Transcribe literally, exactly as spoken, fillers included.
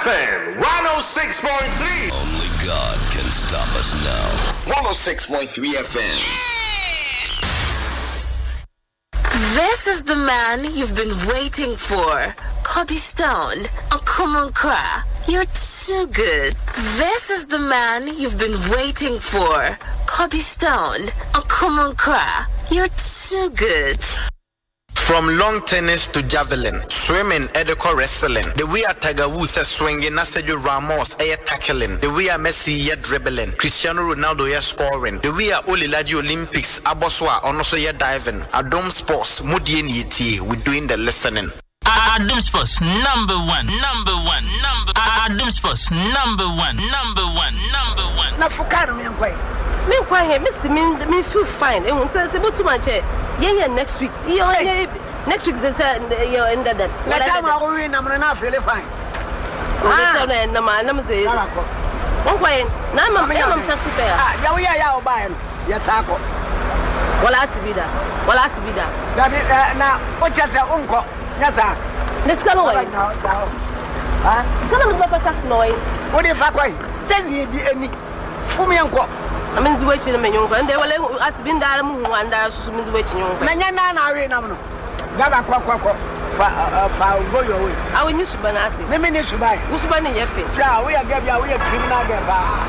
M, one oh six point three. Only God can stop us now. one oh six point three F M. This is the man you've been waiting for. Kobe Stone. Oh, come on, Kra. You're too good. This is the man you've been waiting for. Kobe Stone. Oh, come on, Kra. You're too good. From long tennis to javelin, swimming, edico wrestling. The way a Tiger Woods is swinging, Sergio Ramos is tackling. The way a Messi is dribbling, Cristiano Ronaldo is scoring. The way a Olilaji Olympics, Aboswa, also is diving. Adom Sports, Mudi Nieti, we're doing the listening. Adom Sports, number one, number one, number. Adom Sports, number one, number one, number one. Na fukaro mi nkwe. Me nkwa he, me si me me feel fine. E won say say bo tuma che. Yeah, yeah, next week. Yeah, yeah, next week they say yeah, in that. Na time I go win, I'm not feel fine. Oh, they say na ma na me say. Nkwa he, na ma me am taxi fare. Ah, ya we ya o buy no. Yes ako. Wala atibida. Wala atibida. Na na o chese unko. Yes sir. Let's go away. Ah, kana me ba taxi no way. What if I kwai? Tezi bi eni. Fumi enko. I mean, which in the menu, and they will at been there, and I was which you know. Nana, I read no. Gaba Quaco for go your way. I will use Banati. The minute you buy. Who's banning your face? We are giving you a criminal.